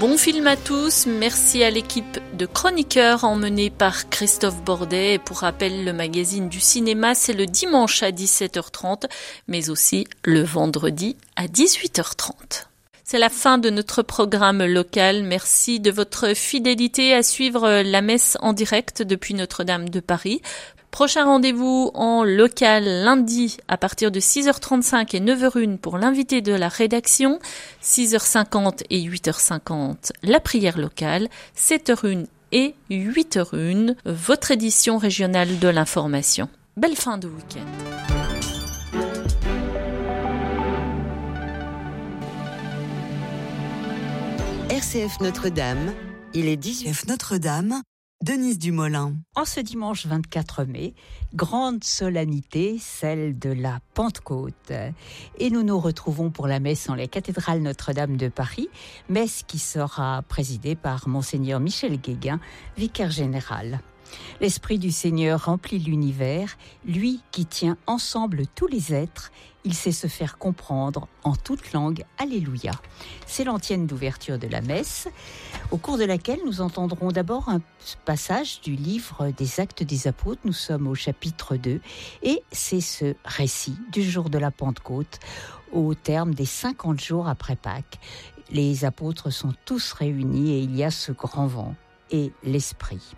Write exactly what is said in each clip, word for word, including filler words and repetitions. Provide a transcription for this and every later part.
Bon film à tous, merci à l'équipe de chroniqueurs emmenée par Christophe Bordet. Et pour rappel, le magazine du cinéma, c'est le dimanche à dix-sept heures trente, mais aussi le vendredi à dix-huit heures trente. C'est la fin de notre programme local. Merci de votre fidélité à suivre la messe en direct depuis Notre-Dame de Paris. Prochain rendez-vous en local lundi à partir de six heures trente-cinq et neuf heures une pour l'invité de la rédaction, six heures cinquante et huit heures cinquante la prière locale, sept heures une et huit heures une votre édition régionale de l'information. Belle fin de week-end. R C F Notre-Dame, il est dix-huit. R C F Notre-Dame, Denise Dumoulin. En ce dimanche vingt-quatre mai, grande solennité, celle de la Pentecôte. Et nous nous retrouvons pour la messe en la cathédrale Notre-Dame de Paris, messe qui sera présidée par Monseigneur Michel Guéguin, vicaire général. L'Esprit du Seigneur remplit l'univers, lui qui tient ensemble tous les êtres, il sait se faire comprendre en toute langue. Alléluia. C'est l'antienne d'ouverture de la messe, au cours de laquelle nous entendrons d'abord un passage du livre des Actes des Apôtres. Nous sommes au chapitre deux, et c'est ce récit du jour de la Pentecôte, au terme des cinquante jours après Pâques. Les apôtres sont tous réunis et il y a ce grand vent et l'Esprit.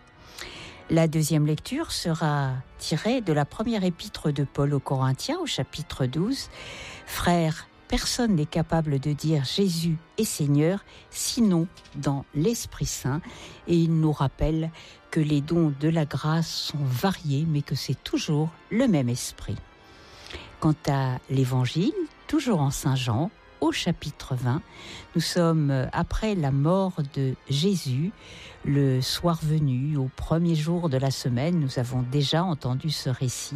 La deuxième lecture sera tirée de la première épître de Paul aux Corinthiens, au chapitre douze. « Frères, personne n'est capable de dire Jésus est Seigneur, sinon dans l'Esprit Saint. » Et il nous rappelle que les dons de la grâce sont variés, mais que c'est toujours le même Esprit. Quant à l'Évangile, toujours en Saint Jean, au chapitre vingt, nous sommes après la mort de Jésus, le soir venu, au premier jour de la semaine. Nous avons déjà entendu ce récit,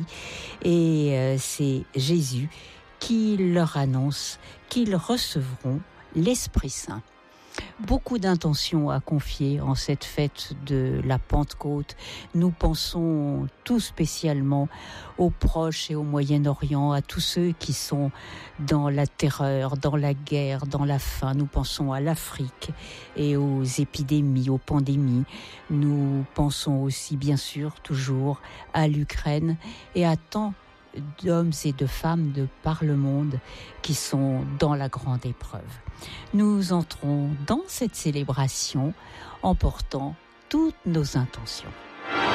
et euh, c'est Jésus qui leur annonce qu'ils recevront l'Esprit Saint. Beaucoup d'intentions à confier en cette fête de la Pentecôte. Nous pensons tout spécialement aux proches et au Moyen-Orient, à tous ceux qui sont dans la terreur, dans la guerre, dans la faim. Nous pensons à l'Afrique et aux épidémies, aux pandémies. Nous pensons aussi, bien sûr, toujours à l'Ukraine et à tant d'hommes et de femmes de par le monde qui sont dans la grande épreuve. Nous entrons dans cette célébration en portant toutes nos intentions.